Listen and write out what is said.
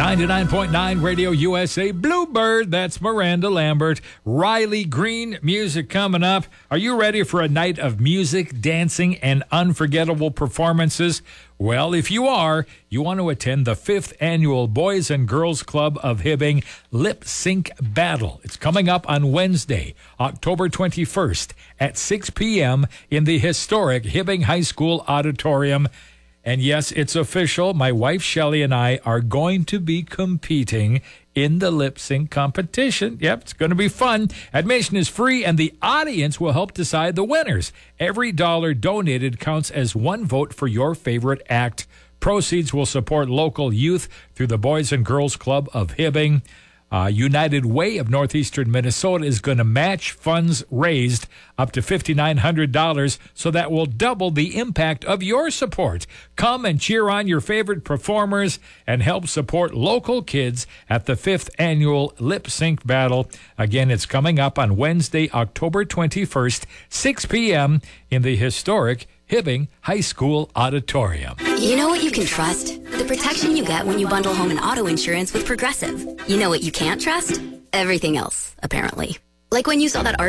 99.9 Radio USA Bluebird. That's Miranda Lambert. Riley Green music coming up. Are you ready for a night of music, dancing, and unforgettable performances? Well, if you are, you want to attend the 5th Annual Boys and Girls Club of Hibbing Lip Sync Battle. It's coming up on Wednesday, October 21st at 6 p.m. in the historic Hibbing High School Auditorium. And yes, it's official. My wife, Shelley, and I are going to be competing in the lip sync competition. Yep, it's going to be fun. Admission is free, and the audience will help decide the winners. Every dollar donated counts as one vote for your favorite act. Proceeds will support local youth through the Boys and Girls Club of Hibbing. United Way of Northeastern Minnesota is going to match funds raised up to $5,900, so that will double the impact of your support. Come and cheer on your favorite performers and help support local kids at the 5th Annual Lip Sync Battle. Again, it's coming up on Wednesday, October 21st, 6 p.m. in the historic Hibbing High School Auditorium. You know what you can trust? The protection you get when you bundle home and auto insurance with Progressive. You know what you can't trust? Everything else, apparently. Like when you saw that